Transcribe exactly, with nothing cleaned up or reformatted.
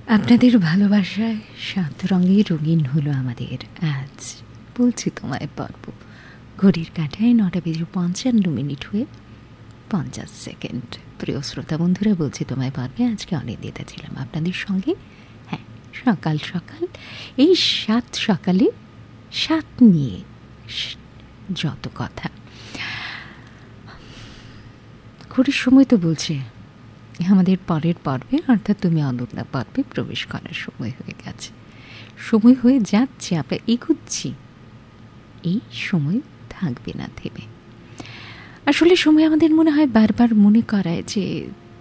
আপনাদের ভালোবাসায় সাত রঙে রঙিন হলো আমাদের আজ। বলছি তোমায় পর্ব। ঘড়ির কাঁটায় নটা বেজে পঞ্চান্ন মিনিট হয়ে পঞ্চাশ সেকেন্ড। প্রিয় শ্রোতা বন্ধুরা, বলছি তোমায় পর্বে আজকে অনেক দিতে ছিলাম আপনাদের সঙ্গে। হ্যাঁ, সকাল সকাল এই সাত সকালে সাত নিয়ে যত কথা। ঘড়ির সময় তো বলছে আমাদের পরের পর্বে, অর্থাৎ তুমি অনন্যা পর্বে প্রবেশ করার সময় হয়ে গেছে, সময় হয়ে যাচ্ছে, আমরা এগোচ্ছি। এই সময় থাকবে না থেমে। আসলে সময় আমাদের মনে হয় বারবার মনে করায় যে